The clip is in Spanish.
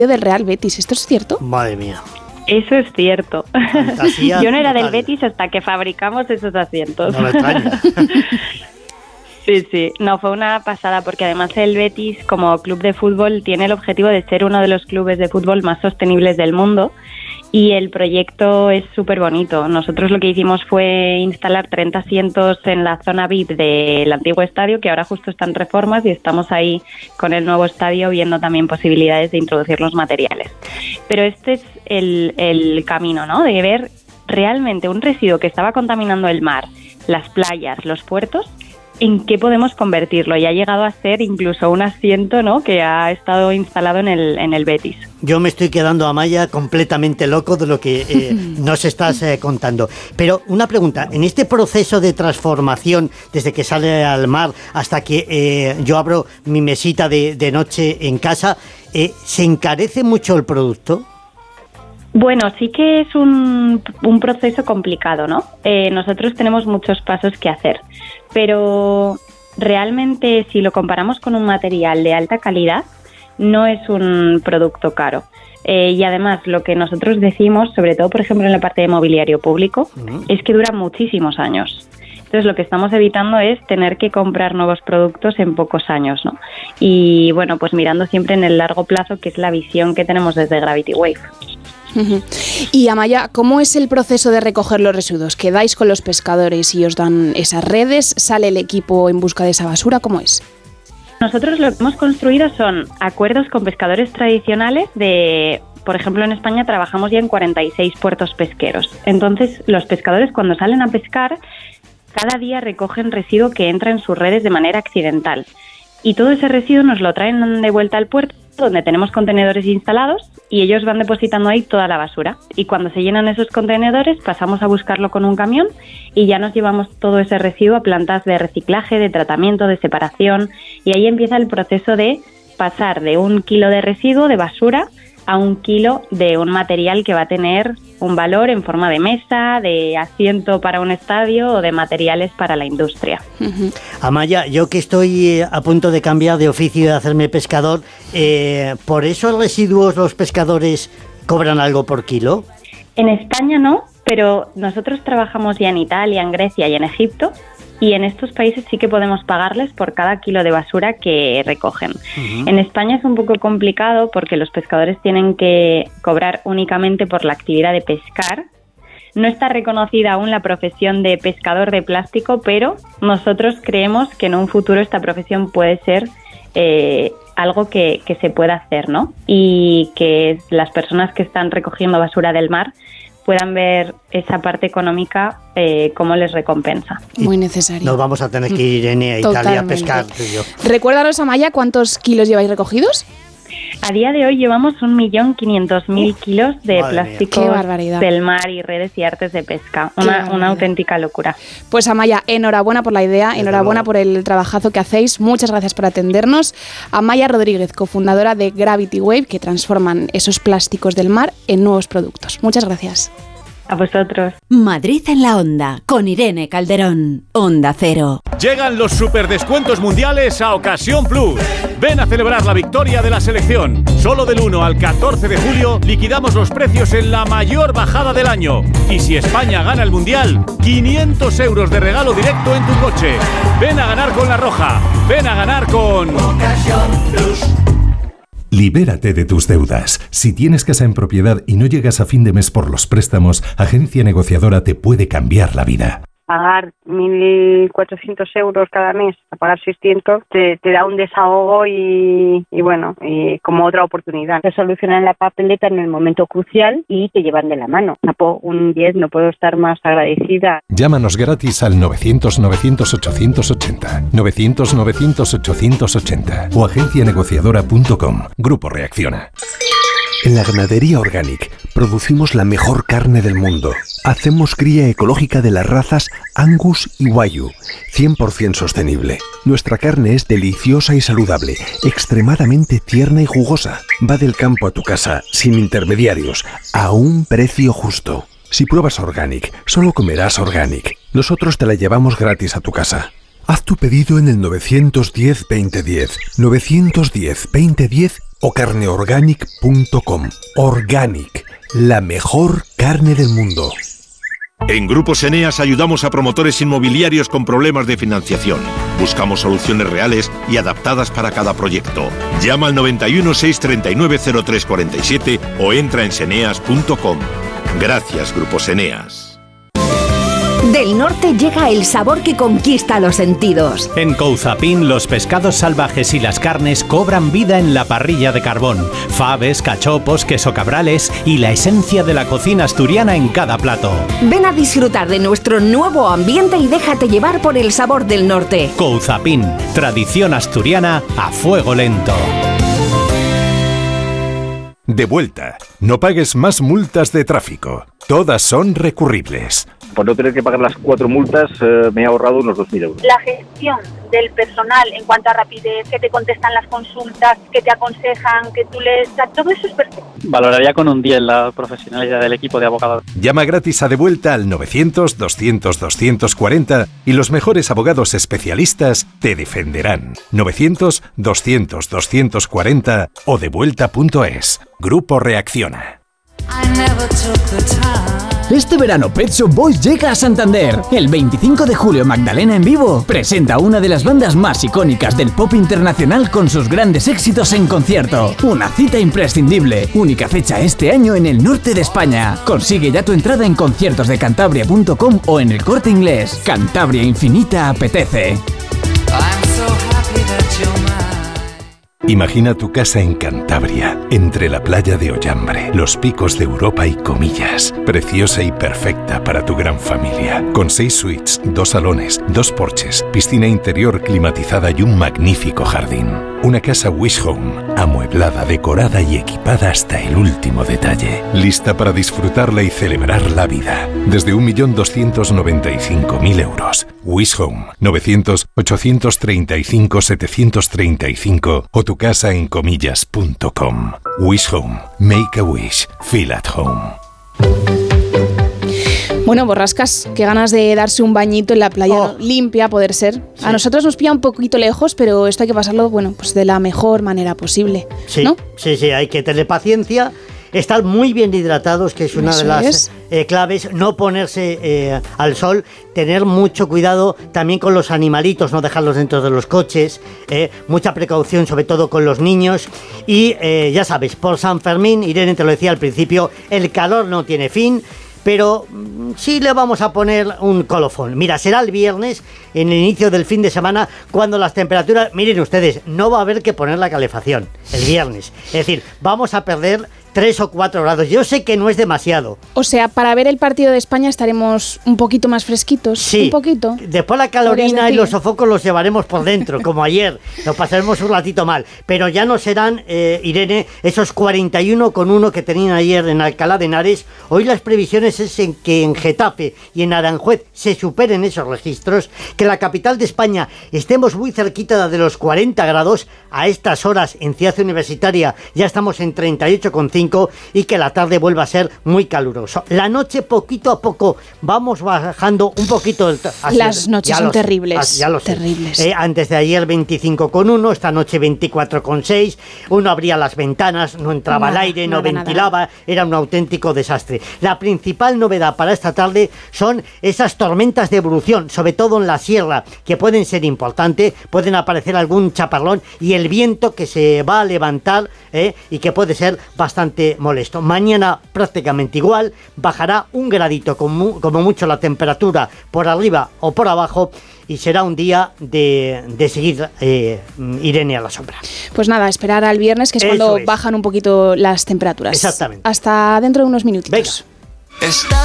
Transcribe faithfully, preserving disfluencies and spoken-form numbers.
del Real Betis. ¿Esto es cierto? Madre mía. Eso es cierto. Fantasía Yo no era total. del Betis hasta que fabricamos esos asientos. No me extraña. Sí, sí, no, fue una pasada porque además el Betis como club de fútbol tiene el objetivo de ser uno de los clubes de fútbol más sostenibles del mundo y el proyecto es súper bonito. Nosotros lo que hicimos fue instalar treinta asientos en la zona V I P del antiguo estadio, que ahora justo está en reformas y estamos ahí con el nuevo estadio viendo también posibilidades de introducir los materiales. Pero este es el, el camino, ¿no? De ver realmente un residuo que estaba contaminando el mar, las playas, los puertos, en qué podemos convertirlo. Y ha llegado a ser incluso un asiento, ¿no?, que ha estado instalado en el, en el Betis. Yo me estoy quedando, Amaya, completamente loco de lo que eh, nos estás eh, contando. Pero una pregunta, en este proceso de transformación, desde que sale al mar hasta que eh, yo abro mi mesita de, de noche en casa, eh, ¿se encarece mucho el producto? Bueno, sí que es un, un proceso complicado, ¿no? Eh, nosotros tenemos muchos pasos que hacer, pero realmente si lo comparamos con un material de alta calidad, no es un producto caro. Eh, y además lo que nosotros decimos, sobre todo por ejemplo en la parte de mobiliario público, uh-huh. es que dura muchísimos años. Entonces lo que estamos evitando es tener que comprar nuevos productos en pocos años, ¿no? Y bueno, pues mirando siempre en el largo plazo, que es la visión que tenemos desde Gravity Wave. Uh-huh. Y Amaya, ¿cómo es el proceso de recoger los residuos? ¿Quedáis con los pescadores y os dan esas redes? ¿Sale el equipo en busca de esa basura? ¿Cómo es? Nosotros lo que hemos construido son acuerdos con pescadores tradicionales de... Por ejemplo, en España trabajamos ya en cuarenta y seis puertos pesqueros. Entonces, los pescadores cuando salen a pescar, cada día recogen residuo que entra en sus redes de manera accidental. Y todo ese residuo nos lo traen de vuelta al puerto, donde tenemos contenedores instalados y ellos van depositando ahí toda la basura. Y cuando se llenan esos contenedores pasamos a buscarlo con un camión y ya nos llevamos todo ese residuo a plantas de reciclaje, de tratamiento, de separación, y ahí empieza el proceso de pasar de un kilo de residuo, de basura, a un kilo de un material que va a tener un valor en forma de mesa, de asiento para un estadio o de materiales para la industria. Uh-huh. Amaya, yo que estoy a punto de cambiar de oficio y de hacerme pescador, eh, ¿por esos residuos los pescadores cobran algo por kilo? En España no, pero nosotros trabajamos ya en Italia, en Grecia y en Egipto, y en estos países sí que podemos pagarles por cada kilo de basura que recogen. Uh-huh. En España es un poco complicado porque los pescadores tienen que cobrar únicamente por la actividad de pescar. No está reconocida aún la profesión de pescador de plástico, pero nosotros creemos que en un futuro esta profesión puede ser eh, algo que, que se pueda hacer, ¿no? Y que las personas que están recogiendo basura del mar puedan ver esa parte económica eh, cómo les recompensa. Muy necesario. Nos vamos a tener que ir en a Italia Totalmente. a pescar. Tú y yo. Recuérdanos, Amaya, ¿cuántos kilos lleváis recogidos? A día de hoy llevamos un millón quinientos mil kilos de plástico del mar y redes y artes de pesca. Una, una auténtica locura. Pues Amaya, enhorabuena por la idea, Desde enhorabuena luego. por el trabajazo que hacéis. Muchas gracias por atendernos. Amaya Rodríguez, cofundadora de Gravity Wave, que transforman esos plásticos del mar en nuevos productos. Muchas gracias. A vosotros. Madrid en la Onda, con Irene Calderón. Onda Cero. Llegan los superdescuentos mundiales a Ocasión Plus. Ven a celebrar la victoria de la selección. Solo del uno al catorce de julio liquidamos los precios en la mayor bajada del año. Y si España gana el mundial, quinientos euros de regalo directo en tu coche. Ven a ganar con La Roja. Ven a ganar con Ocasión Plus. Libérate de tus deudas. Si tienes casa en propiedad y no llegas a fin de mes por los préstamos, Agencia Negociadora te puede cambiar la vida. Pagar mil cuatrocientos euros cada mes, a pagar seiscientos, te, te da un desahogo y, y bueno, y como otra oportunidad. Te solucionan la papeleta en el momento crucial y te llevan de la mano. Un diez, no puedo estar más agradecida. Llámanos gratis al novecientos novecientos ochocientos ochenta, novecientos novecientos ochocientos ochenta o agencia negociadora punto com. Grupo Reacciona. En la Ganadería Organic producimos la mejor carne del mundo. Hacemos cría ecológica de las razas Angus y Wagyu, cien por ciento sostenible. Nuestra carne es deliciosa y saludable, extremadamente tierna y jugosa. Va del campo a tu casa, sin intermediarios, a un precio justo. Si pruebas Organic, solo comerás Organic. Nosotros te la llevamos gratis a tu casa. Haz tu pedido en el novecientos diez veinte diez, novecientos diez veinte diez o carneorganic punto com. Organic, la mejor carne del mundo. En Grupos Eneas ayudamos a promotores inmobiliarios con problemas de financiación. Buscamos soluciones reales y adaptadas para cada proyecto. Llama al noventa y uno, seiscientos treinta y nueve, cero tres cuarenta y siete o entra en seneas punto com. Gracias, Grupos Eneas. Del norte llega el sabor que conquista los sentidos. En Couzapin, los pescados salvajes y las carnes cobran vida en la parrilla de carbón. Faves, cachopos, queso cabrales y la esencia de la cocina asturiana en cada plato. Ven a disfrutar de nuestro nuevo ambiente y déjate llevar por el sabor del norte. Couzapin, tradición asturiana a fuego lento. De vuelta. No pagues más multas de tráfico. Todas son recurribles. Por no tener que pagar las cuatro multas, eh, me he ahorrado unos dos mil euros. La gestión del personal en cuanto a rapidez, que te contestan las consultas, que te aconsejan, que tú les... Todo eso es perfecto. Valoraría con un diez la profesionalidad del equipo de abogados. Llama gratis a De Vuelta al novecientos, doscientos, doscientos cuarenta y los mejores abogados especialistas te defenderán. novecientos, doscientos, doscientos cuarenta o devuelta punto es. Grupo Reacciona. Este verano Pet Shop Boys llega a Santander. El veinticinco de julio Magdalena en vivo presenta una de las bandas más icónicas del pop internacional con sus grandes éxitos en concierto. Una cita imprescindible. Única fecha este año en el norte de España. Consigue ya tu entrada en conciertos de cantabria punto com o en el Corte Inglés. Cantabria Infinita apetece. Imagina tu casa en Cantabria, entre la playa de Ollambre, los picos de Europa y Comillas. Preciosa y perfecta para tu gran familia. Con seis suites, dos salones, dos porches, piscina interior climatizada y un magnífico jardín. Una casa Wish Home, amueblada, decorada y equipada hasta el último detalle. Lista para disfrutarla y celebrar la vida. Desde un millón doscientos noventa y cinco mil euros. Wish Home, novecientos, ochocientos treinta y cinco, setecientos treinta y cinco o tu casa en comillas punto com. Wish Home. Make a wish. Feel at home. Bueno, Borrascas, qué ganas de darse un bañito en la playa, oh. limpia, poder ser. Sí. A nosotros nos pilla un poquito lejos, pero esto hay que pasarlo, bueno, pues de la mejor manera posible, sí, ¿no? Sí, sí, hay que tener paciencia, estar muy bien hidratados, que es una Eso de las es. eh, claves, no ponerse eh, al sol, tener mucho cuidado también con los animalitos, no dejarlos dentro de los coches, eh, mucha precaución sobre todo con los niños y eh, ya sabes, por San Fermín, Irene te lo decía al principio, el calor no tiene fin. Pero sí le vamos a poner un colofón. Mira, será el viernes, en el inicio del fin de semana, cuando las temperaturas... Miren ustedes, no va a haber que poner la calefacción el viernes. Es decir, vamos a perder tres o cuatro grados. Yo sé que no es demasiado. O sea, para ver el partido de España estaremos un poquito más fresquitos. Sí. Un poquito. Después la calorina y los sofocos los llevaremos por dentro, como ayer. Nos pasaremos un ratito mal. Pero ya no serán, eh, Irene, esos cuarenta y uno coma uno que tenían ayer en Alcalá de Henares. Hoy las previsiones es en que en Getafe y en Aranjuez se superen esos registros. Que la capital de España estemos muy cerquita de los cuarenta grados. A estas horas en Ciudad Universitaria ya estamos en treinta y ocho coma cinco. Y que la tarde vuelva a ser muy caluroso. La noche poquito a poco vamos bajando un poquito. El Las noches son terribles. Sé, ya lo sé. Terribles. Eh, antes de ayer veinticinco coma uno, esta noche veinticuatro coma seis. Uno abría las ventanas, no entraba nada, el aire, no nada, ventilaba, nada. Era un auténtico desastre. La principal novedad para esta tarde son esas tormentas de evolución, sobre todo en la sierra, que pueden ser importantes, pueden aparecer algún chaparrón y el viento que se va a levantar eh, y que puede ser bastante molesto. Mañana prácticamente igual, bajará un gradito como, como mucho la temperatura por arriba o por abajo y será un día de, de seguir eh, Irene a la sombra. Pues nada, esperar al viernes, que es Eso cuando es. bajan un poquito las temperaturas. Exactamente. Hasta dentro de unos minutitos. Venga.